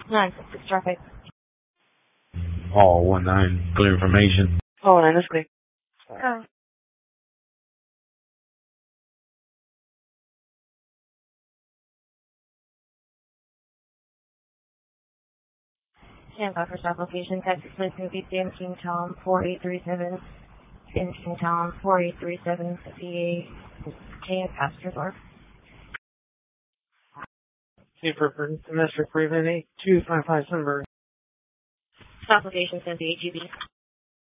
966 traffic. Hall 19, clear information. Hall 9, that's clear. Go. Stand by for stop location. Taxi place going to be in Kingtown 4837. In Kingtown 4837. PA K and passenger door. For domestic Raven 8255 Sunbury. Stop location, send the AGB.